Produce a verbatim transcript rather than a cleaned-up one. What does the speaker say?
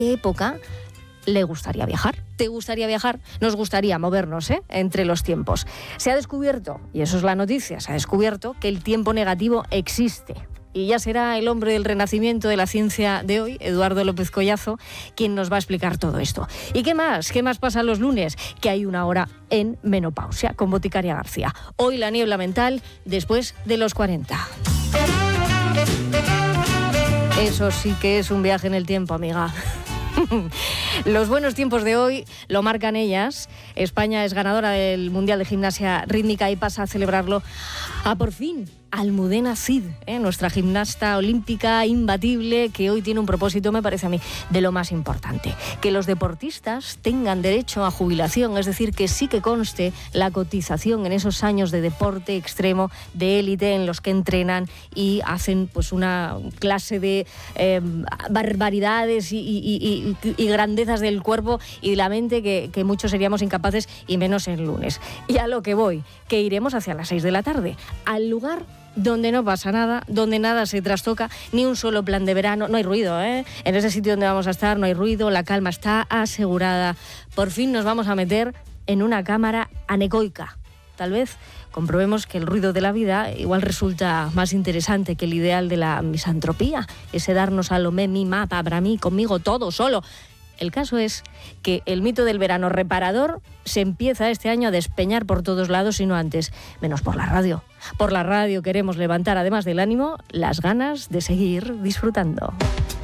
qué época le gustaría viajar. ¿Te gustaría viajar? Nos gustaría movernos ¿eh? entre los tiempos. Se ha descubierto, y eso es la noticia, se ha descubierto que el tiempo negativo existe. Y ya será el hombre del renacimiento de la ciencia de hoy, Eduardo López Collazo, quien nos va a explicar todo esto. ¿Y qué más? ¿Qué más pasa los lunes? Que hay una hora en menopausia con Boticaria García. Hoy la niebla mental después de los cuarenta. Eso sí que es un viaje en el tiempo, amiga. Los buenos tiempos de hoy lo marcan ellas. España es ganadora del Mundial de Gimnasia Rítmica y pasa a celebrarlo a por fin Almudena Cid, ¿eh? nuestra gimnasta olímpica imbatible, que hoy tiene un propósito, me parece a mí, de lo más importante: que los deportistas tengan derecho a jubilación, es decir, que sí que conste la cotización en esos años de deporte extremo, de élite, en los que entrenan y hacen pues una clase de eh, barbaridades y, y, y, y grandezas del cuerpo y de la mente que, que muchos seríamos incapaces, y menos en lunes. Y a lo que voy, que iremos hacia las seis de la tarde, al lugar donde no pasa nada, donde nada se trastoca, ni un solo plan de verano, no hay ruido, ¿eh? En ese sitio donde vamos a estar no hay ruido, la calma está asegurada. Por fin nos vamos a meter en una cámara anecoica. Tal vez comprobemos que el ruido de la vida igual resulta más interesante que el ideal de la misantropía, ese darnos a lo me, mi, ma, para mí, conmigo, todo, solo. El caso es que el mito del verano reparador se empieza este año a despeñar por todos lados y no antes, menos por la radio. Por la radio queremos levantar, además del ánimo, las ganas de seguir disfrutando.